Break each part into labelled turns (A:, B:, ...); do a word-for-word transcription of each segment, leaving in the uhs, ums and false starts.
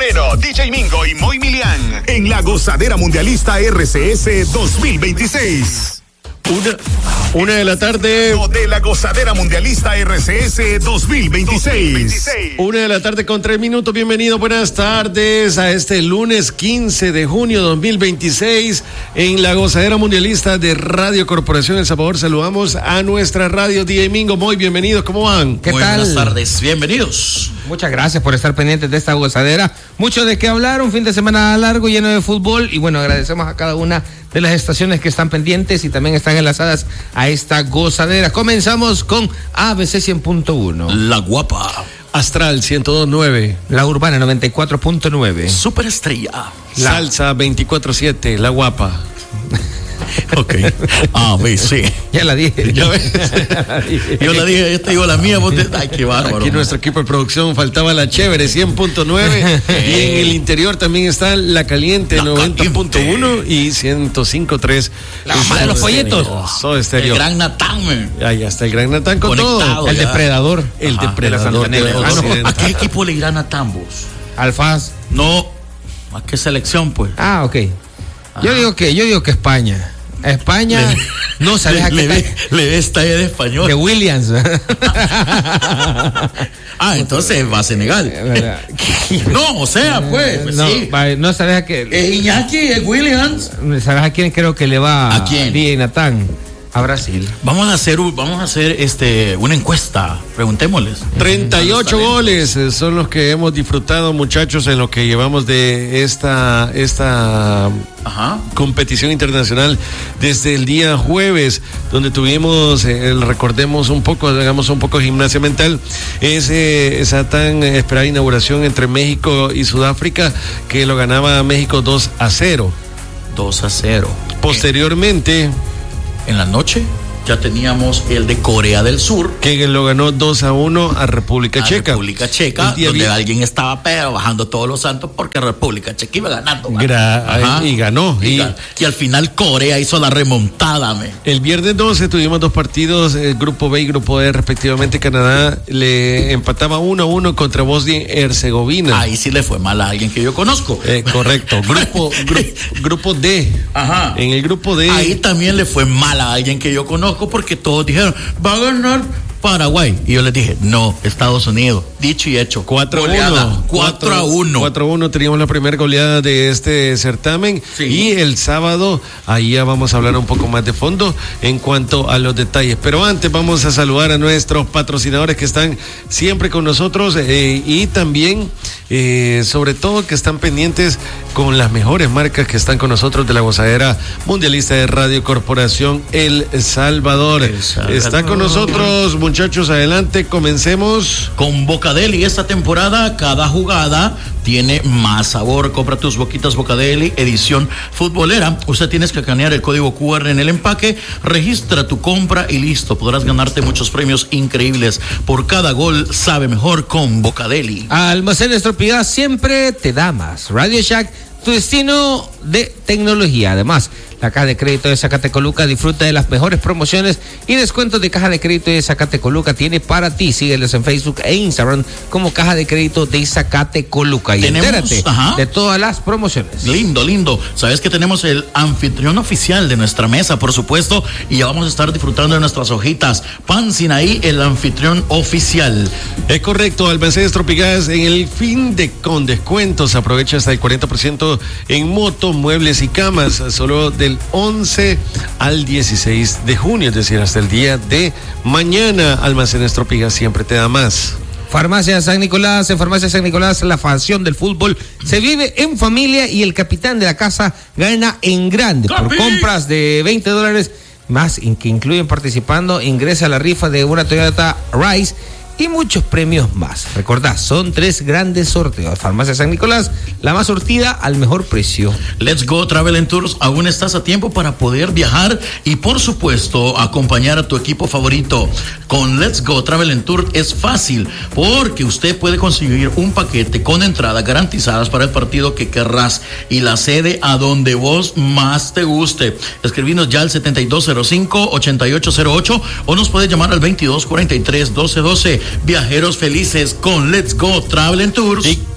A: Moreno, D J Mingo y Moy Milian en la Gozadera Mundialista R C S dos mil veintiséis.
B: Una, una de la tarde
A: de la Gozadera Mundialista R C S dos mil veintiséis.
B: Una de la tarde con tres minutos. Bienvenido, buenas tardes a este lunes quince de junio dos mil veintiséis en la Gozadera Mundialista de Radio Corporación El Salvador. Saludamos a nuestra radio D J Mingo. Muy bienvenidos, ¿cómo van?
C: ¿Qué
D: Muy
C: tal?
D: Buenas tardes, bienvenidos.
C: Muchas gracias por estar pendientes de esta gozadera. Mucho de qué hablar, un fin de semana largo, lleno de fútbol. Y bueno, agradecemos a cada una de las estaciones que están pendientes y también están enlazadas a esta gozadera. Comenzamos con A B C cien punto uno.
D: La Guapa.
B: Astral ciento dos punto nueve.
C: La Urbana noventa y cuatro punto nueve.
D: Superestrella.
B: La... Salsa veinticuatro siete. La Guapa.
D: Ok. A, B, C.
C: Ya la dije.
D: Yo, yo la dije, esta digo la mía. Vos te... Ay, qué bárbaro.
B: Aquí nuestro equipo de producción faltaba la Chévere cien punto nueve. Y en el interior también está la Caliente la noventa punto uno y ciento cinco punto tres.
C: La mamá de los folletos.
B: Soda Stereo.
D: El Gran Natán, man.
B: Ahí está el Gran Natán con
D: Conectado,
B: todo.
C: El
D: ya.
C: depredador.
B: El
D: Ajá,
B: depredador
C: de la
B: de
C: Santa
B: los
C: Nena.
B: occidentales.
D: ¿A qué equipo le irán a Tambos?
C: Alfaz.
D: No. ¿A qué selección, pues?
C: Ah, ok. Yo digo que, yo digo que España. España
D: Le-
C: no sabes a
D: le,
C: qué
D: le,
C: tal-
D: le ves talla de español.
C: de Williams.
D: Ah, entonces va a Senegal.
C: ¿Verdad?
D: No, o sea, pues, pues
C: no,
D: sí.
C: va- no sabes a qué.
D: Es Iñaki, es Williams.
C: ¿Sabes a quién creo que le va?
D: ¿A quién?
C: D J Natán. A Brasil.
D: Vamos a hacer, un- vamos a hacer este, una encuesta. Preguntémosles.
B: treinta y ocho goles eh, son los que hemos disfrutado, muchachos, en lo que llevamos de esta, esta
D: Ajá.
B: competición internacional desde el día jueves, donde tuvimos, eh, el- recordemos un poco, hagamos un poco de gimnasia mental, ese, esa tan esperada inauguración entre México y Sudáfrica, que lo ganaba México dos a cero.
D: dos a cero.
B: Posteriormente,
D: En la noche ya teníamos el de Corea del Sur.
B: que lo ganó dos a uno a República
D: a
B: Checa.
D: República Checa,
B: El día
D: donde
B: vi-
D: alguien estaba pero bajando todos los santos porque República Checa iba ganando. ¿va?
B: Gra-
D: Ajá.
B: y ganó.
D: Y,
B: Y-
D: ga- y al final Corea hizo la remontada, me.
B: El viernes doce tuvimos dos partidos, el grupo B y grupo D respectivamente. Canadá le empataba uno a uno contra Bosnia y Herzegovina.
D: Ahí sí le fue mal a alguien que yo conozco.
B: Eh, correcto. Grupo, gru- grupo D.
D: Ajá.
B: En el grupo D.
D: Ahí también le fue mal a alguien que yo conozco porque todos dijeron, va a ganar Paraguay. Y yo les dije, no, Estados Unidos. Dicho y hecho.
B: cuatro a
D: Goleada,
B: uno.
D: cuatro a uno.
B: cuatro a uno teníamos la primera goleada de este certamen.
D: Sí.
B: Y el sábado, ahí ya vamos a hablar un poco más de fondo en cuanto a los detalles. Pero antes vamos a saludar a nuestros patrocinadores que están siempre con nosotros eh, y también, eh, sobre todo, que están pendientes con las mejores marcas que están con nosotros de la Gozadera Mundialista de Radio Corporación El Salvador.
D: El Salvador.
B: Está con nosotros, muchachos, adelante, comencemos.
D: Con Bocadeli esta temporada, cada jugada tiene más sabor. Compra tus boquitas Bocadeli, edición futbolera. Usted tienes que escanear el código Q R en el empaque, registra tu compra y listo. Podrás ganarte muchos premios increíbles. Por cada gol sabe mejor con Bocadeli.
C: Almacén Estropigas siempre te da más. Radio Shack, tu destino de tecnología. Además, la Caja de Crédito de Zacatecoluca disfruta de las mejores promociones y descuentos de Caja de Crédito de Zacatecoluca tiene para ti. Sígueles en Facebook e Instagram como Caja de Crédito de Zacatecoluca y
D: Tenemos,
C: entérate
D: ajá.
C: de todas las promociones.
D: Lindo, lindo. Sabes que tenemos el anfitrión oficial de nuestra mesa, por supuesto, y ya vamos a estar disfrutando de nuestras hojitas. Pan Sinaí, el anfitrión oficial.
B: Es correcto, Almacenes Tropigas en el fin de con descuentos. Aprovecha hasta el cuarenta por ciento en moto, muebles y camas. Solo del once al dieciséis de junio, es decir, hasta el día de mañana. Almacenes Tropigas siempre te da más.
C: Farmacia San Nicolás, en Farmacia San Nicolás la pasión del fútbol se vive en familia y el capitán de la casa gana en grande. Por
D: ¡Capi!
C: compras de veinte dólares más in- que incluyen participando, ingresa a la rifa de una Toyota Rise y muchos premios más. Recordá, son tres grandes sorteos. Farmacia San Nicolás, la más surtida al mejor precio.
D: Let's Go Travel and Tours, aún estás a tiempo para poder viajar y por supuesto acompañar a tu equipo favorito. Con Let's Go Travel and Tours es fácil porque usted puede conseguir un paquete con entradas garantizadas para el partido que querrás y la sede a donde vos más te guste. Escribinos ya al setenta y dos cero cinco, ochenta y ocho cero ocho o nos puedes llamar al veintidós cuarenta y tres, doce doce. Viajeros felices con Let's Go Travel and Tours.
B: Y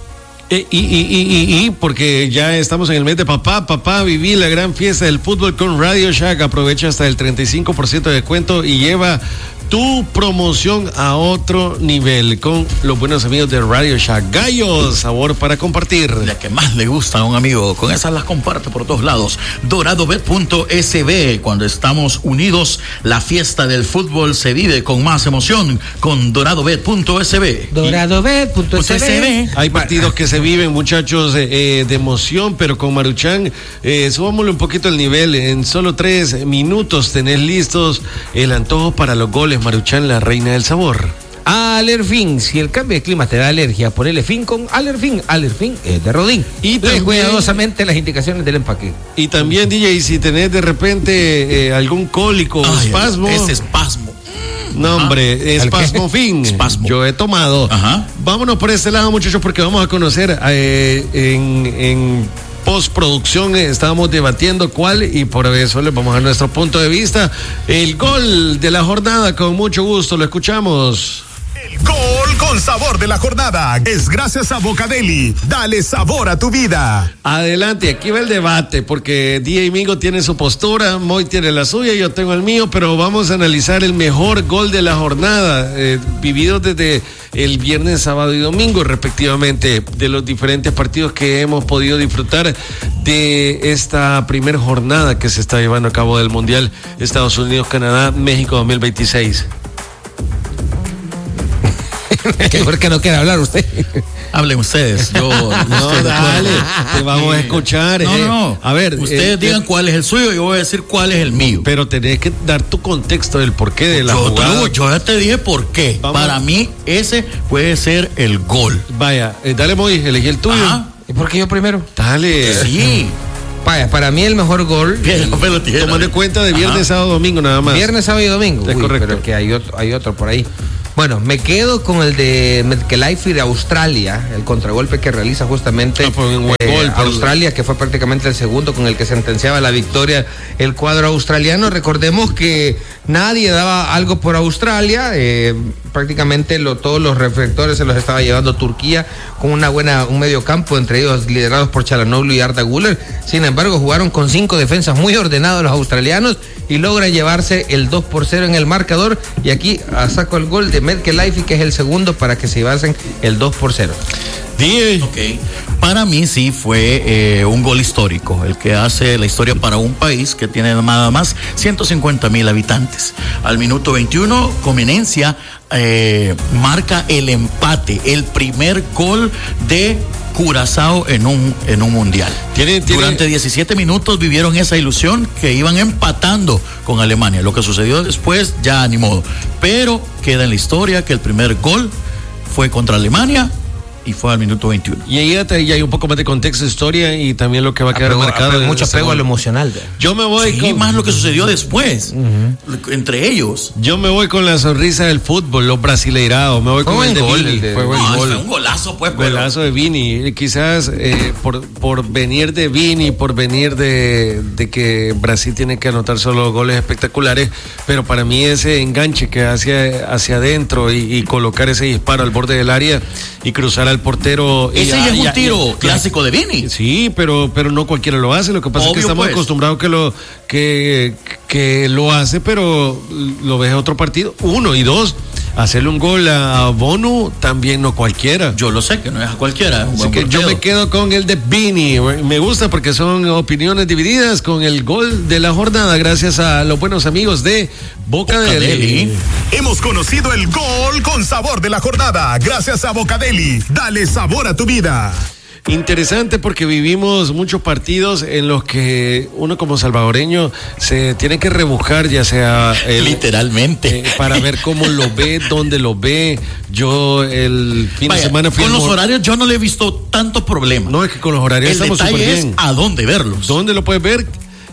B: Eh, y, y, y, y, y porque ya estamos en el mes de papá, papá, viví la gran fiesta del fútbol con Radio Shack. Aprovecha hasta el treinta y cinco por ciento de descuento y lleva tu promoción a otro nivel con los buenos amigos de Radio Shack. Gallo, sabor para compartir.
D: La que más le gusta a un amigo, con esas las comparte por todos lados. Doradobet punto S B. Cuando estamos unidos, la fiesta del fútbol se vive con más emoción con Doradobet punto S B.
C: Doradobet punto S B.
B: Hay partidos que se viven, muchachos, eh, de emoción, pero con Maruchan, eh, subámosle un poquito el nivel. En solo tres minutos tenés listos el antojo para los goles. Maruchan, la reina del sabor.
C: Alerfin, si el cambio de clima te da alergia, ponele fin con Alerfin. Alerfin es de Rodín. Y lee
B: también,
C: cuidadosamente las indicaciones del empaque.
B: Y también, D J, si tenés de repente eh, algún cólico o espasmo.
D: Ese espasmo.
B: No, hombre, espasmo fin.
D: Espasmo.
B: Yo he tomado.
D: Ajá.
B: Vámonos por este lado, muchachos, porque vamos a conocer eh, en, en postproducción. Eh, estábamos debatiendo cuál, y por eso les vamos a dar nuestro punto de vista. El gol de la jornada, con mucho gusto, lo escuchamos.
A: El gol con sabor de la jornada es gracias a Bocadeli. Dale sabor a tu vida.
B: Adelante, aquí va el debate, porque D J Mingo tiene su postura, Moy tiene la suya, yo tengo el mío, pero vamos a analizar el mejor gol de la jornada, eh, vivido desde el viernes, sábado y domingo, respectivamente, de los diferentes partidos que hemos podido disfrutar de esta primera jornada que se está llevando a cabo del Mundial Estados Unidos, Canadá, México dos mil veintiséis.
C: ¿Por qué no quiere hablar usted?
D: Hablen ustedes. Yo
B: no, dale, te vamos a escuchar.
D: No,
B: eh.
D: no, no.
B: A ver,
D: ustedes
B: eh,
D: digan
B: eh,
D: cuál es el suyo y yo voy a decir cuál es el mío.
B: Pero tenés que dar tu contexto del porqué de la
D: yo,
B: jugada.
D: Te, yo ya te dije por qué.
B: Vamos.
D: Para mí ese puede ser el gol.
B: Vaya, eh, dale, Moy, elegí el tuyo.
D: Ajá.
C: ¿Y por qué yo primero?
B: Dale.
D: Sí.
C: Vaya, para mí el mejor gol.
D: Bien, no me lo tijera.
B: Tomando en cuenta de viernes,
D: Ajá.
B: sábado, domingo nada más.
C: Viernes, sábado y domingo.
B: Es
C: Uy,
B: correcto.
C: pero que hay otro, hay otro por ahí. Bueno, me quedo con el de Metcalfe de Australia, el contragolpe que realiza justamente
B: Ah, fue un buen
C: eh,
B: gol, por-
C: Australia, que fue prácticamente el segundo con el que sentenciaba la victoria el cuadro australiano. Recordemos que nadie daba algo por Australia, eh, prácticamente lo, todos los reflectores se los estaba llevando Turquía con una buena, un medio campo, entre ellos liderados por Çalhanoğlu y Arda Güler. Sin embargo, jugaron con cinco defensas muy ordenados los australianos y logran llevarse el dos por cero en el marcador. Y aquí ah, saco el gol de Metcalfe, que es el segundo, para que se llevasen el dos por cero.
B: D J.
D: Ok, para mí sí fue eh, un gol histórico, el que hace la historia para un país que tiene nada más ciento cincuenta mil habitantes. Al minuto veintiuno, Comenencia eh, marca el empate, el primer gol de Curazao en un, en un mundial.
B: Tiene- tiene-
D: Durante diecisiete minutos vivieron esa ilusión que iban empatando con Alemania. Lo que sucedió después, ya ni modo. Pero queda en la historia que el primer gol fue contra Alemania y fue al minuto veintiuno.
B: Y ahí ya, te- ya hay un poco más de contexto, historia y también lo que va a quedar
C: Apego-
B: marcado.
C: apego-
B: en
C: mucho
B: ese
C: apego a
B: gol.
C: lo emocional. ¿ve?
B: Yo me voy
D: Sí,
B: con
D: más lo que sucedió después, entre ellos.
B: Yo me voy con la sonrisa del fútbol, los brasileirados. Me voy
C: Fue
B: con
C: buen
B: el de
C: gol,
B: Vini.
C: el de-
B: Fue buen
D: No,
B: gol.
D: fue un golazo, pues. pero-
B: Golazo de Vini. Quizás eh, por, por venir de Vini, por venir de, de que Brasil tiene que anotar solo goles espectaculares, pero para mí ese enganche que hace hacia adentro y, y colocar ese disparo al borde del área y cruzar al portero. y
D: Ese
B: ya-
D: ya es un
B: ya-
D: tiro
B: ya-
D: clásico de Vini.
B: Sí, pero, pero no cualquiera lo hace. Lo que pasa es que
D: Obvio,
B: estamos
D: pues.
B: acostumbrados que lo que, que lo hace, pero lo ves en otro partido. Uno y dos, hacerle un gol a Bonu también no cualquiera.
D: Yo lo sé que no es a cualquiera. es un
B: Así
D: buen
B: que yo
D: portero.
B: me quedo con el de Vini. Me gusta porque son opiniones divididas con el gol de la jornada, gracias a los buenos amigos de Bocadeli.
D: Bocadeli.
A: Hemos conocido el gol con sabor de la jornada gracias a Bocadeli. Dale sabor a tu vida.
B: Interesante porque vivimos muchos partidos en los que uno como salvadoreño se tiene que rebuscar, ya sea el,
D: Literalmente.
B: eh, para ver cómo lo ve, dónde lo ve. Yo el fin
D: Vaya,
B: de semana fui
D: con
B: al
D: los
B: mor-
D: horarios yo no le he visto tanto problema.
B: No, es que con los horarios
D: El
B: estamos súper
D: detalle
B: bien.
D: es a dónde verlos.
B: ¿Dónde lo puedes ver?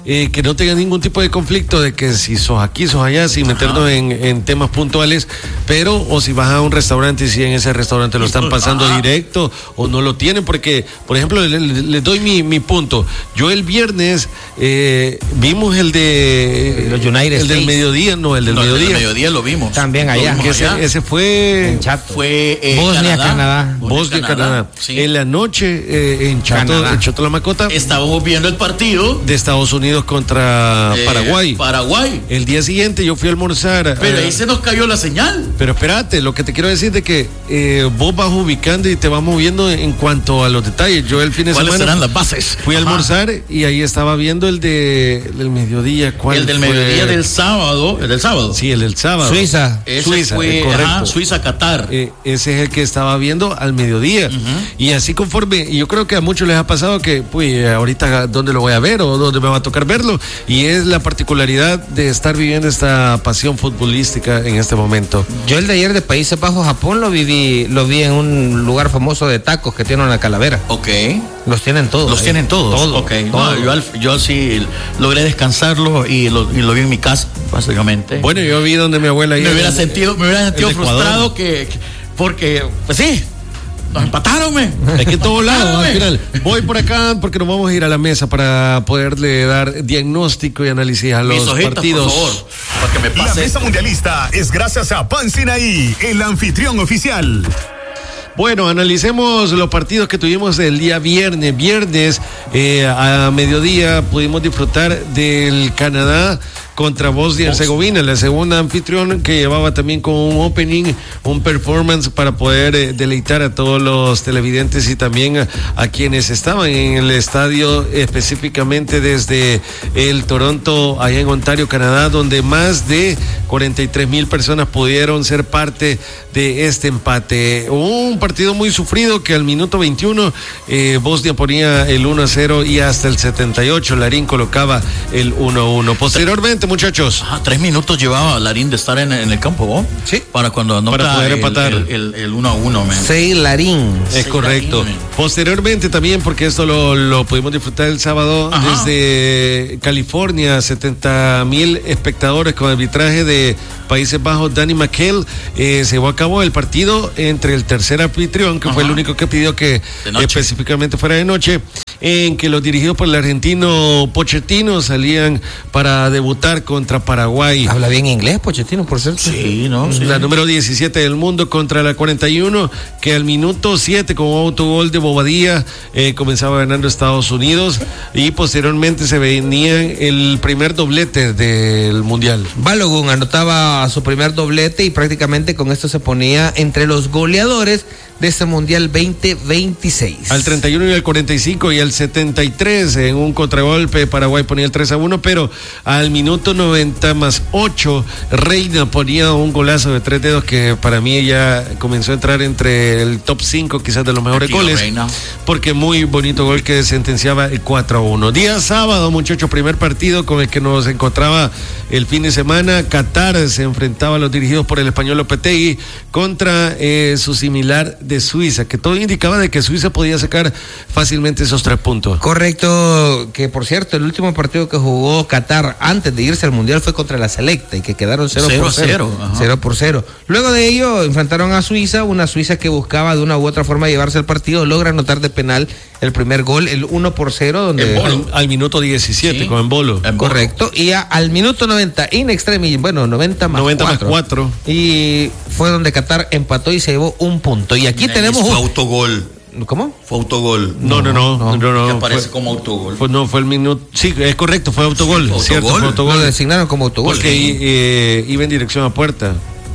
B: eh, que no tenga ningún tipo de conflicto de que si sos aquí, sos allá, sin meternos en, en temas puntuales, pero o si vas a un restaurante y si en ese restaurante lo están pasando Ajá. directo o no lo tienen, porque, por ejemplo, les le, le doy mi, mi punto. Yo el viernes eh, vimos el de
C: los United
B: el
C: States.
B: del mediodía, no, el del
D: no,
B: mediodía.
D: El del mediodía lo vimos.
C: También allá.
D: Lo vimos
B: ese,
D: allá.
B: ese fue
C: En Chato.
D: Fue eh,
C: Bosnia, Canadá.
D: Canadá.
B: Bosnia, Canadá. Canadá.
D: Sí.
B: En la noche eh, en Chato, en Chato la Macota.
D: Estábamos viendo el partido
B: de Estados Unidos contra
D: eh,
B: Paraguay.
D: Paraguay.
B: El día siguiente yo fui a almorzar.
D: Pero
B: a,
D: ahí se nos cayó la señal.
B: Pero espérate, lo que te quiero decir es de que eh, vos vas ubicando y te vas moviendo en cuanto a los detalles. Yo el fin de
D: ¿Cuáles
B: semana
D: serán las bases?
B: fui a
D: Ajá.
B: almorzar y ahí estaba viendo el de el del mediodía. ¿Cuál
D: El del
B: fue?
D: mediodía del sábado. El del sábado.
B: Sí, el del sábado.
C: Suiza.
D: Ese
B: Suiza,
D: fue,
B: eh, correcto.
D: ajá, Suiza, Qatar.
B: Eh, ese es el que estaba viendo al mediodía. Uh-huh. Y así conforme, y yo creo que a muchos les ha pasado que, pues, ahorita dónde lo voy a ver o dónde me va a tocar verlo. Y es la particularidad de estar viviendo esta pasión futbolística en este momento.
C: Yo el de ayer de Países Bajos, Japón, lo viví, lo vi en un lugar famoso de tacos que tiene una calavera.
D: Ok.
C: Los tienen todos.
D: Los
C: ahí.
D: tienen todos.
C: Todo,
D: ok.
C: todo.
D: No, yo, al, yo sí logré descansarlo y lo, y lo vi en mi casa, básicamente.
B: Bueno, yo vi donde mi abuela...
D: Me hubiera sentido, me hubiera sentido frustrado que, que, porque, pues sí, nos empataron, me.
B: Es que en todos lados, al final. Voy por acá porque nos vamos a ir a la mesa para poderle dar diagnóstico y análisis a los
D: Mis hojitas,
B: partidos.
D: por favor, para que me pase.
A: La mesa mundialista es gracias a Pan Sinaí, el anfitrión oficial.
B: Bueno, analicemos los partidos que tuvimos el día viernes. Viernes eh, a mediodía pudimos disfrutar del Canadá contra Bosnia y Herzegovina, la segunda anfitrión que llevaba también con un opening, un performance para poder eh, deleitar a todos los televidentes y también a, a quienes estaban en el estadio, específicamente desde el Toronto, allá en Ontario, Canadá, donde más de cuarenta y tres mil personas pudieron ser parte de este empate. Un partido muy sufrido que al minuto veintiuno eh, Bosnia ponía el uno a cero y hasta el setenta y ocho Larín colocaba el uno a uno. Posteriormente, muchachos.
D: Ajá, tres minutos llevaba Larín de estar en, en el campo, ¿no?
C: Sí.
D: Para cuando anota
B: Para poder
D: el,
B: empatar.
D: El, el, el uno a uno, man.
C: Seis Larín.
B: Es
D: Sí,
B: correcto.
D: Larín.
B: Posteriormente también, porque esto lo, lo pudimos disfrutar el sábado,
D: Ajá.
B: desde California, setenta mil espectadores con arbitraje de Países Bajos, Danny McHale, eh, se llevó a cabo el partido entre el tercer anfitrión, que
D: Ajá.
B: fue el único que pidió que
D: De noche.
B: específicamente fuera de noche, en que los dirigidos por el argentino Pochettino salían para debutar contra Paraguay.
C: Habla bien inglés, Pochettino, por cierto.
D: Sí, ¿no? Sí.
B: La número diecisiete del mundo contra la cuarenta y uno, que al minuto siete con un autogol de Bobadilla eh, comenzaba ganando Estados Unidos y posteriormente se venía el primer doblete del Mundial.
C: Balogun anotaba su primer doblete y prácticamente con esto se ponía entre los goleadores de este Mundial veinte veintiséis.
B: Al treinta y uno y al cuarenta y cinco y al setenta y tres en un contragolpe Paraguay ponía el tres a uno, pero al minuto noventa más ocho Reina ponía un golazo de tres dedos que para mí ya comenzó a entrar entre el top cinco quizás de los mejores
D: Tranquilo,
B: goles,
D: Reina.
B: porque muy bonito gol que sentenciaba el cuatro a uno. Día sábado, muchachos, primer partido con el que nos encontraba el fin de semana. Qatar se enfrentaba a los dirigidos por el español Lopetegui contra eh, su similar de Suiza, que todo indicaba de que Suiza podía sacar fácilmente esos tres puntos.
C: Correcto, que por cierto, el último partido que jugó Qatar antes de irse al Mundial fue contra la Selecta y que quedaron cero por cero. cero por cero. Luego de ello enfrentaron a Suiza, una Suiza que buscaba de una u otra forma llevarse el partido, logra anotar de penal el primer gol, el uno por cero, donde
B: Al, al minuto diecisiete, sí, con Embolo.
D: Embolo.
C: Correcto, y a, al minuto noventa, in extremis, bueno, noventa más
B: noventa
C: cuatro.
B: más cuatro.
C: Y fue donde Qatar empató y se llevó un punto. Y aquí
D: Nenis,
C: tenemos
D: fue
C: un...
D: autogol.
C: ¿Cómo?
D: Fue autogol.
B: No, no, no, no, no. no
D: Que aparece
B: fue,
D: como autogol.
B: Fue, no, fue el minuto. Sí, es correcto, fue autogol.
D: Sí, fue
B: cierto,
D: autogol.
B: fue autogol.
C: Lo designaron como autogol.
B: Porque
C: Sí.
B: eh, iba en dirección a puerta.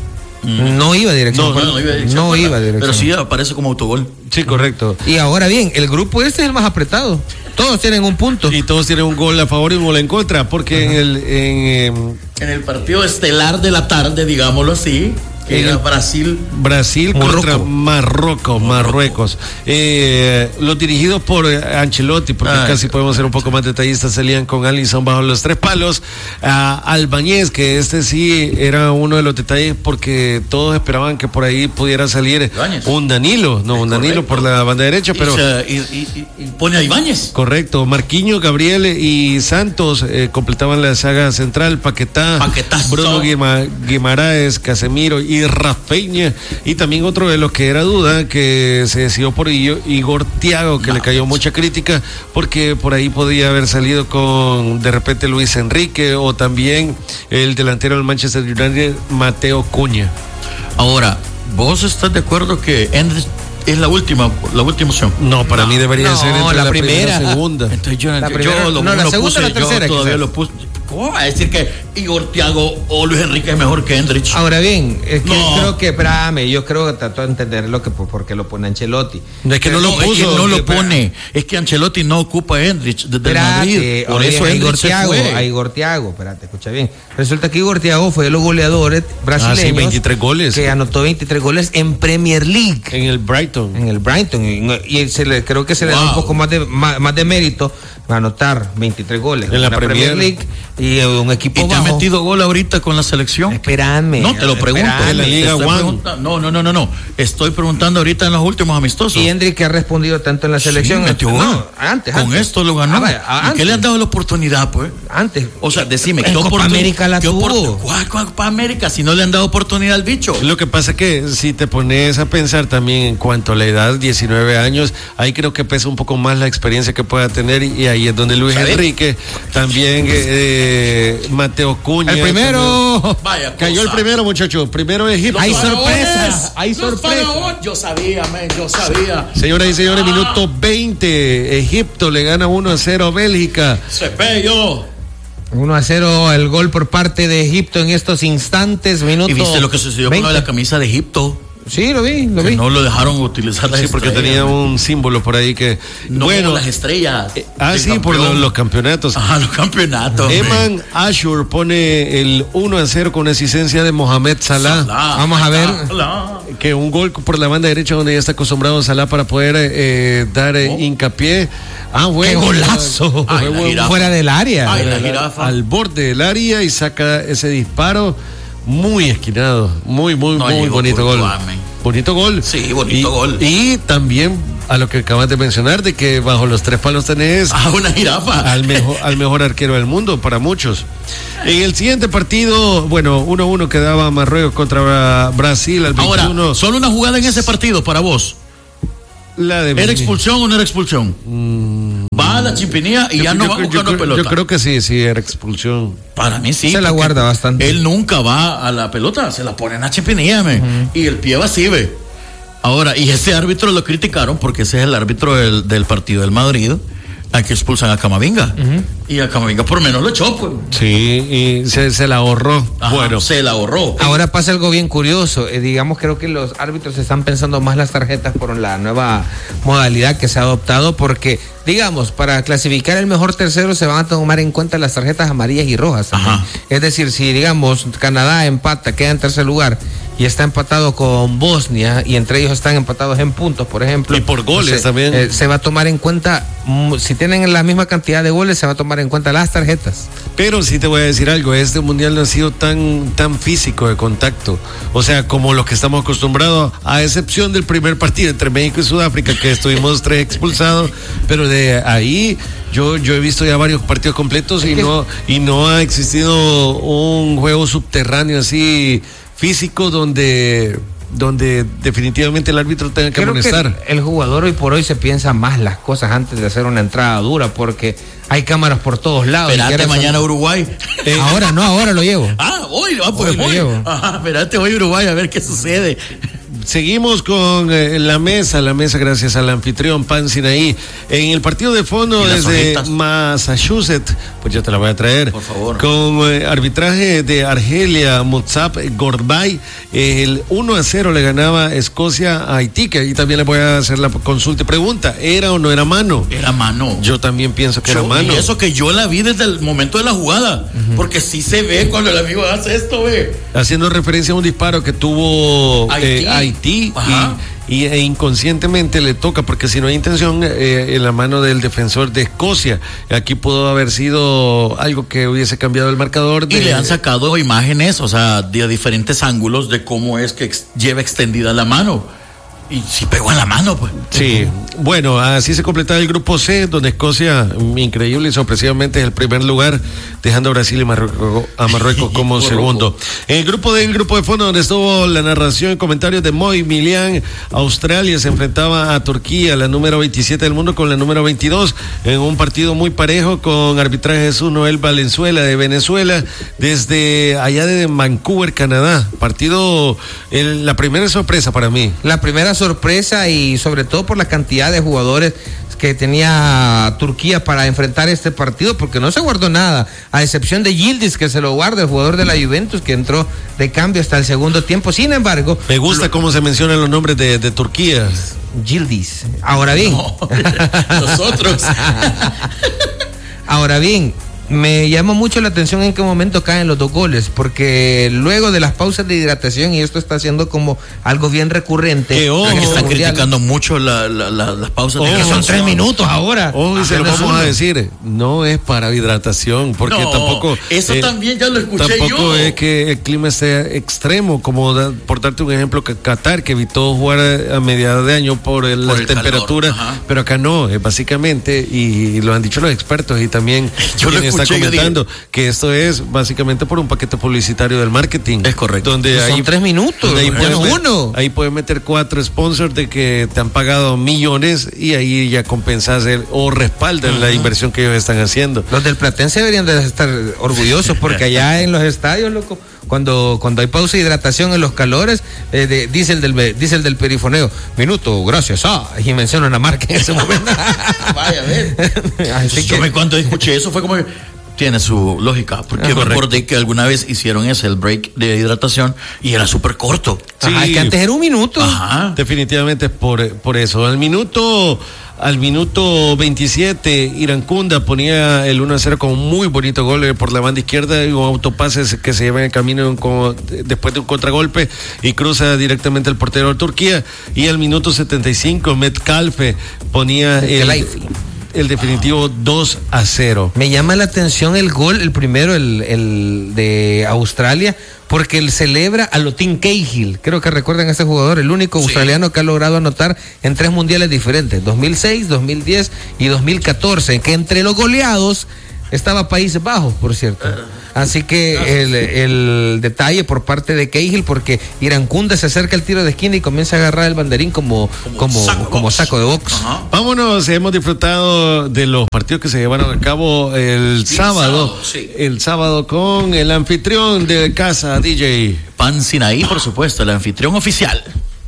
C: No iba a dirección.
B: No,
C: a puerta.
D: No, no iba a dirección.
C: No
D: puerta,
C: iba a dirección.
D: Pero sí aparece como autogol.
B: Sí, correcto.
C: Y ahora bien, el grupo este es el más apretado. Todos tienen un punto.
B: Y todos tienen un gol a favor y un gol en contra, porque en el en,
D: En el partido estelar de la tarde, digámoslo así, que era Brasil.
B: Brasil
C: Morroco.
B: contra Marruecos, Marruecos. Eh, los dirigidos por Ancelotti, porque
D: Ay,
B: casi podemos ser un poco más detallistas, salían con Alisson bajo los tres palos. A Albañez, que este sí era uno de los detalles, porque todos esperaban que por ahí pudiera salir
D: Ibáñez.
B: un Danilo, no, un Danilo por la banda derecha, pero...
D: Y, se- y- y- y- y pone a Ibáñez.
B: Correcto, Marquinhos, Gabriel y Santos eh, completaban la saga central, Paquetá,
D: Paquetazo.
B: Bruno Guima- Guimaraes, Casemiro y Rafinha, y también otro de los que era duda, que se decidió por Igor, Igor Thiago, que
D: No,
B: le cayó mucha crítica, porque por ahí podía haber salido con de repente Luis Enrique, o también el delantero del Manchester United, Mateo Cunha.
D: Ahora, ¿vos estás de acuerdo que Endrich es la última, la última opción?
B: No, para mí debería
C: no,
B: ser entre
C: la
B: la, primera y
C: primera.
B: la segunda.
D: Entonces yo,
C: La
D: yo
C: primera-
D: lo,
C: no, la
D: lo
C: segunda o
D: puse,
C: la tercera,
D: yo todavía
C: quizás.
D: lo puse. ¿Cómo va a decir que Igor Thiago o Luis Enrique es mejor que Endrich?
C: Ahora bien, es que
D: No.
C: creo que, espérame, yo creo que trató de entender lo que por qué lo pone Ancelotti.
B: No es que no lo
D: No, es
B: puso.
D: que no lo
C: espera.
D: pone. Es que Ancelotti no ocupa a Endrich desde el
C: Espérate,
D: Madrid. Por
C: oye,
D: eso
C: a Igor
D: Endrich se
C: Thiago,
D: fue.
C: a Igor Thiago, espérate, escucha bien. Resulta que Igor Thiago fue de los goleadores brasileños.
B: Ah, sí, veintitrés goles.
C: Que anotó veintitrés goles en Premier League.
B: En el Brighton.
C: En el Brighton. Y, y se le, creo que se le da
D: Wow.
C: un poco más de, más, más de mérito anotar veintitrés goles
B: En la Premier.
C: League y eh, un equipo
D: ¿Y te ha
C: bajo.
D: metido gol ahorita con la selección?
C: Espérame.
D: No, te lo pregunto.
C: espérame.
B: En la Liga
D: Estoy
B: One.
D: pregunta- No, no, no, no, no. Estoy preguntando ahorita en los últimos amistosos.
C: Y Endrick ha respondido tanto en la selección.
D: Sí, metió
C: no,
D: gol.
C: antes.
D: Con
C: antes.
D: esto lo ganó.
C: Ah, vaya, ah,
D: ¿Y qué
C: antes.
D: le han dado la oportunidad, pues?
C: Antes.
D: O sea, decime,
C: En
D: ¿qué
C: Copa
D: oportun-
C: América la
D: qué
C: tuvo.
D: oportun- ¿Cuál, cuál Copa América? Si no le han dado oportunidad al bicho.
B: Lo que pasa que si te pones a pensar también en cuanto a la edad, diecinueve años, ahí creo que pesa un poco más la experiencia que pueda tener, y ahí es donde Luis
D: ¿Sabe?
B: Enrique, también eh, Mateo Cuña.
C: El primero.
D: Vaya,
B: Cayó el
D: cosa.
B: primero, muchacho. Primero Egipto.
C: Hay
D: Los
C: sorpresas,
D: faraones.
C: hay
D: Los
C: sorpresas.
D: faraones. Yo sabía, man, yo sabía.
B: Señoras y señores, minuto veinte. Egipto le gana uno a cero a Bélgica.
D: Cepello.
C: uno a cero el gol por parte de Egipto en estos instantes, minuto
D: ¿Y viste lo que sucedió
C: veinte.
D: con la camisa de Egipto?
C: Sí, lo vi, lo
D: Que
C: vi.
D: no lo dejaron utilizar las
B: Sí, porque
D: estrellas,
B: tenía
D: man.
B: un símbolo por ahí que.
D: No
B: bueno.
D: las estrellas.
B: eh, ah,
D: del
B: sí, por
D: campeón.
B: los, los campeonatos.
D: Ajá, los campeonatos.
B: Eman Ashur pone el uno a cero con asistencia de Mohamed Salah.
D: Salah,
C: Vamos a ver.
D: Salah.
B: Que un gol por la banda derecha donde ya está acostumbrado Salah para poder eh, dar eh,
D: Oh.
B: hincapié. Ah,
C: ¡Qué
B: bueno.
C: golazo!
D: Ay,
B: Fue
D: la
B: buen-
D: jirafa.
C: Fuera del área.
D: Ay, la
B: al-
D: jirafa.
B: al borde del área y saca ese disparo muy esquinado. Muy, muy,
D: No
B: muy
D: llegó
B: bonito gol.
D: Courtois, man.
B: Bonito gol.
D: Sí, bonito
B: Y-
D: gol.
B: Y también a lo que acabas de mencionar, de que bajo los tres palos tenés
D: Ah, una jirafa.
B: al mejor, al mejor arquero del mundo para muchos. En el siguiente partido, bueno, uno a uno quedaba Marruecos contra Brasil al
D: Ahora,
B: veintiuno.
D: solo una jugada en ese partido para vos.
B: La de
D: ¿Era expulsión o no era expulsión? Va a la chimpinía y
B: Yo-
D: ya no
B: yo-
D: va
B: yo
D: buscando
B: creo-
D: pelota.
B: Yo creo que sí, sí, era expulsión.
D: Para mí sí.
C: Se la
D: porque
C: guarda bastante.
D: Él nunca va a la pelota, se la pone en la chimpinía, men, y el pie va así, ve. Ahora, y ese árbitro lo criticaron porque ese es el árbitro del, del partido del Madrid, al que expulsan a Camavinga. Y a Camavinga por menos lo echó, pues.
B: Sí, y se, se la ahorró.
D: Ajá,
B: Bueno,
D: se la ahorró.
C: Ahora pasa algo bien curioso. Eh, digamos, creo que los árbitros están pensando más las tarjetas por la nueva modalidad que se ha adoptado, porque, digamos, para clasificar el mejor tercero se van a tomar en cuenta las tarjetas amarillas y rojas también.
D: Ajá.
C: Es decir, si, digamos, Canadá empata, queda en tercer lugar y está empatado con Bosnia, y entre ellos están empatados en puntos, por ejemplo.
B: Y por goles
C: entonces,
B: también.
C: eh, se va a tomar en cuenta, mm, si tienen la misma cantidad de goles, se va a tomar en cuenta las tarjetas.
B: pero sí te voy a decir algo, este mundial no ha sido tan, tan físico de contacto, o sea, como los que estamos acostumbrados, a excepción del primer partido entre México y Sudáfrica, que estuvimos tres expulsados, pero de ahí yo, yo he visto ya varios partidos completos y
C: Es que-
B: no, y no ha existido un juego subterráneo así físico donde, donde definitivamente el árbitro tenga que
C: Creo que
B: amonestar.
C: el, el jugador hoy por hoy se piensa más las cosas antes de hacer una entrada dura, porque hay cámaras por todos lados. y
D: Esperate
C: quieras o
D: mañana
C: no-
D: Uruguay.
C: Eh, ahora no, ahora lo llevo.
D: Ah, hoy, ah, pues
C: Hoy lo
D: hoy.
C: llevo.
D: Ajá, espérate hoy Uruguay a ver qué sucede.
B: seguimos con eh, la mesa, la mesa gracias al anfitrión Pan Sinaí. En el partido de fondo desde hojitas? Massachusetts, pues yo te la voy a traer.
D: Por favor.
B: Con eh, arbitraje de Argelia Mutsab Gorbay, eh, el uno a cero le ganaba Escocia a Haití, que ahí también le voy a hacer la consulta y pregunta, ¿era o no era mano?
D: Era mano.
B: Yo también pienso que
D: yo,
B: era mano.
D: Y eso que yo la vi desde el momento de la jugada, uh-huh. porque sí se ve cuando el amigo hace esto, ve.
B: Haciendo referencia a un disparo que tuvo Haití, eh, Haití y, y e inconscientemente le toca, porque si no hay intención, eh, en la mano del defensor de Escocia. Aquí pudo haber sido algo que hubiese cambiado el marcador. De...
D: Y le han sacado imágenes, o sea, de diferentes ángulos de cómo es que ex- lleva extendida la mano. Y si pegó en la mano, pues.
B: Sí, bueno, así se completaba el grupo C, donde Escocia, increíble y sorpresivamente, es el primer lugar, dejando a Brasil y Marruecos, a Marruecos como segundo. En el grupo D, el grupo de fondo, donde estuvo la narración y comentarios de Moy Milian, Australia se enfrentaba a Turquía, la número veintisiete del mundo, con la número veintidós, en un partido muy parejo, con arbitraje de Jesús Noel Valenzuela de Venezuela, desde allá de Vancouver, Canadá. Partido, el, la primera sorpresa para mí.
C: La primera sorpresa, y sobre todo por la cantidad de jugadores que tenía Turquía para enfrentar este partido, porque no se guardó nada, a excepción de Yildiz, que se lo guarda, el jugador de la Juventus, que entró de cambio hasta el segundo tiempo. Sin embargo,
B: me gusta lo... cómo se mencionan los nombres de, de Turquía.
C: Yildiz. Ahora bien,
D: no, nosotros.
C: Ahora bien, me llamó mucho la atención en qué momento caen los dos goles, porque luego de las pausas de hidratación, y esto está siendo como algo bien recurrente.
D: Que ojo,
C: que
D: están criticando mucho la, la, la, las pausas
C: ojo,
D: de
C: hidratación. Son tres minutos ahora.
B: Ojo, y se lo vamos uno. a decir, no es para hidratación, porque
D: no,
B: tampoco.
D: Eso eh, también ya lo escuché
B: tampoco
D: yo.
B: Tampoco es que el clima sea extremo, como da, por darte un ejemplo, que Qatar, que evitó jugar a, a mediados de año por, el, por las temperaturas, pero acá no, es básicamente, y, y lo han dicho los expertos, y también
D: yo
B: quien
D: lo escuché,
B: está comentando, que esto es básicamente por un paquete publicitario del marketing.
D: Es correcto.
B: Donde
C: son
B: ahí,
C: tres minutos,
B: ahí puedes,
C: uno.
B: Ahí puedes meter cuatro sponsors de que te han pagado millones y ahí ya compensas el, o respaldan uh-huh. la inversión que ellos están haciendo.
C: Los del Platense deberían de estar orgullosos, porque allá en los estadios, loco, cuando cuando hay pausa de hidratación en los calores, eh, de, dice el del dice el del perifoneo, minuto, gracias, ah, y menciona una marca en ese momento.
D: Vaya, a ver. Así yo que... me cuando escuché eso fue como que tiene su lógica, porque ah, me acordé que alguna vez hicieron ese, el break de hidratación, y era súper corto.
C: Sí, ajá, es que antes era un minuto.
B: Ajá. Definitivamente es por, por eso. Al minuto, al minuto veintisiete, Irancunda ponía el uno a cero con un muy bonito gol por la banda izquierda y un autopase que se lleva en el camino con, después de un contragolpe y cruza directamente al portero de Turquía. Y al minuto setenta y cinco, Metcalfe ponía el... el el definitivo dos a cero.
C: Me llama la atención el gol, el primero, el, el de Australia, porque él celebra a Lotin Cahill. Creo que recuerdan a ese jugador, el único sí. australiano que ha logrado anotar en tres mundiales diferentes, dos mil seis, dos mil diez y dos mil catorce, que entre los goleados estaba Países Bajos, por cierto. Así que el, el detalle por parte de Cahill, porque Irancunda se acerca al tiro de esquina y comienza a agarrar el banderín como, como, como, saco, como saco de box.
B: Ajá. Vámonos, hemos disfrutado de los partidos que se llevaron a cabo el sí, sábado, sábado sí. el sábado con el anfitrión de casa, D J
D: Pan Sinaí, por supuesto, el anfitrión oficial.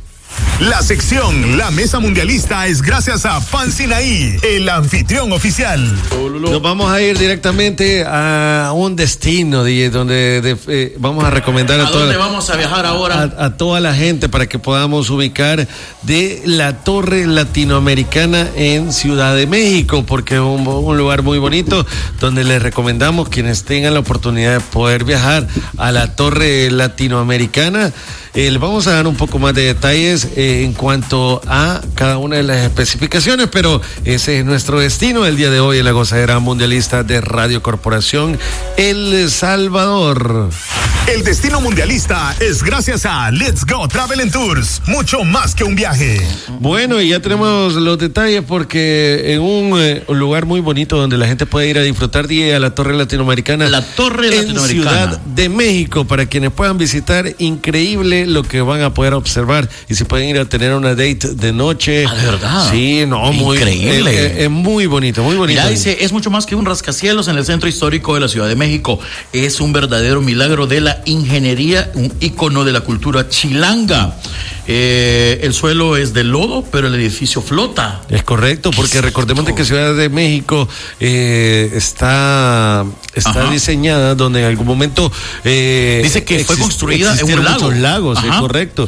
A: La sección La Mesa Mundialista es gracias a Pan Sinaí, el anfitrión oficial.
B: Nos vamos a ir directamente a un destino, D J, donde de, eh, vamos a recomendar a,
D: ¿A
B: toda
D: dónde vamos a viajar ahora?
B: A, a toda la gente para que podamos ubicar de la Torre Latinoamericana en Ciudad de México, porque es un, un lugar muy bonito donde les recomendamos quienes tengan la oportunidad de poder viajar a la Torre Latinoamericana. Eh, les vamos a dar un poco más de detalles eh, en cuanto a cada una de las especificaciones, pero ese es nuestro destino el día de hoy en la gozadera mundialista de Radio Corporación El Salvador.
A: El destino mundialista es gracias a Let's Go Travel and Tours, mucho más que un viaje.
B: Bueno, y ya tenemos los detalles porque en un eh, lugar muy bonito donde la gente puede ir a disfrutar día a la Torre Latinoamericana.
D: La Torre
B: en
D: Latinoamericana.
B: Ciudad de México, para quienes puedan visitar, increíble lo que van a poder observar. Y si pueden ir a tener una date de noche.
D: Ah, ¿de verdad?
B: Sí, no, muy
D: increíble.
B: Es, es muy bonito, muy bonito.
D: Mira, dice, es mucho más que un rascacielos en el centro histórico de la Ciudad de México. Es un verdadero milagro de la ingeniería, un ícono de la cultura chilanga. Eh, el suelo es de lodo, pero el edificio flota.
B: Es correcto, porque recordemos de que Ciudad de México eh, está, está diseñada donde en algún momento eh,
D: dice que fue
B: exist,
D: construida en un lago.
B: Muchos lagos, es correcto.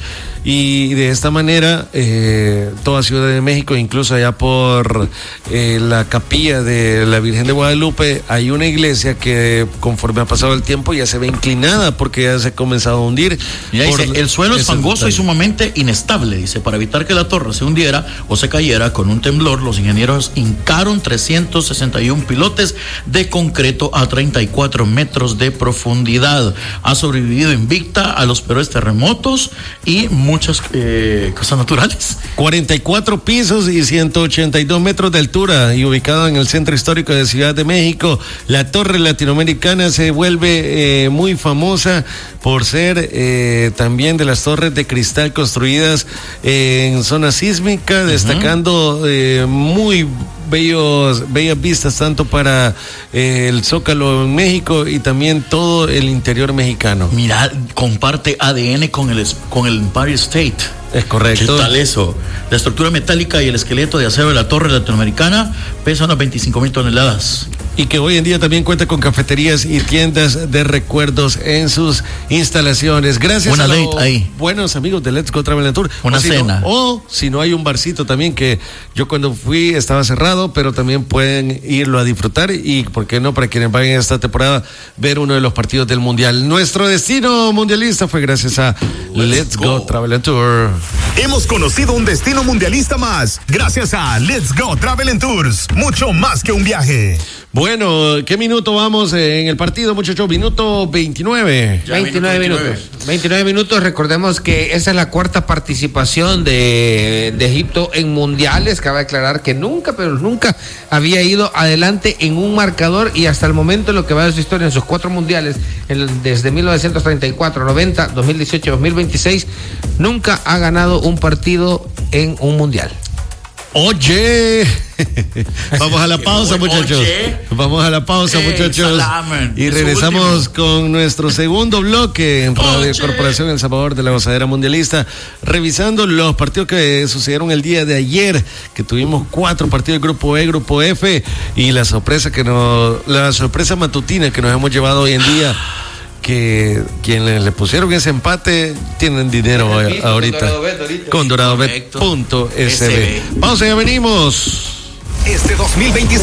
B: Y de esta manera, eh, toda Ciudad de México, incluso allá por eh, la capilla de la Virgen de Guadalupe, hay una iglesia que conforme ha pasado el tiempo ya se ve inclinada porque ya se ha comenzado a hundir.
D: Mira, dice, el suelo es fangoso y sumamente inestable. Dice, para evitar que la torre se hundiera o se cayera con un temblor, los ingenieros hincaron trescientos sesenta y uno pilotes de concreto a treinta y cuatro metros de profundidad. Ha sobrevivido invicta a los peores terremotos y muchas eh, cosas naturales.
B: cuarenta y cuatro pisos y ciento ochenta y dos metros de altura y ubicado en el centro histórico de Ciudad de México, la torre latinoamericana se vuelve eh, muy famosa por ser eh, también de las torres de cristal construidas eh, en zona sísmica, uh-huh. destacando eh, muy bellos, bellas vistas tanto para eh, el Zócalo en México y también todo el interior mexicano.
D: Mira, comparte A D N con el, con el Empire State.
B: Es correcto.
D: ¿Qué tal eso? La estructura metálica y el esqueleto de acero de la torre latinoamericana pesan unas veinticinco mil toneladas.
B: Y que hoy en día también cuenta con cafeterías y tiendas de recuerdos en sus instalaciones. Gracias
D: Una
B: a los
D: date ahí.
B: buenos amigos de Let's Go Travel and Tour.
D: Una
B: o si
D: cena.
B: No, o si no hay un barcito también que yo cuando fui estaba cerrado, pero también pueden irlo a disfrutar y, ¿por qué no? Para quienes vayan esta temporada, ver uno de los partidos del Mundial. Nuestro destino mundialista fue gracias a Let's, Let's Go. Go Travel and Tour.
A: Hemos conocido un destino mundialista más gracias a Let's Go Travel and Tours. Mucho más que un viaje.
B: Bueno, ¿qué minuto vamos en el partido, muchachos? Minuto veintinueve.
C: Ya, veintinueve minutos. veintinueve minutos. Recordemos que esa es la cuarta participación de, de Egipto en mundiales. Cabe aclarar que nunca, pero nunca había ido adelante en un marcador y hasta el momento lo que va de su historia en sus cuatro mundiales, en, desde mil novecientos treinta y cuatro, noventa, dos mil dieciocho, dos mil veintiséis, nunca ha ganado un partido en un mundial.
B: Oye, vamos a la pausa, muchachos.
D: Oye.
B: Vamos a la pausa,
D: Hey,
B: muchachos.
D: salamen.
B: Y
D: Es
B: regresamos con nuestro segundo bloque en Radio
D: Oye.
B: Corporación El Salvador de la Gozadera Mundialista, revisando los partidos que sucedieron el día de ayer, que tuvimos cuatro partidos del Grupo E, Grupo F, y la sorpresa que nos, la sorpresa matutina que nos hemos llevado hoy en día. Que quienes le pusieron ese empate tienen dinero
C: Piso,
B: ahorita con doradobet punto s b. Vamos, ya venimos.
A: Este dos mil veintiséis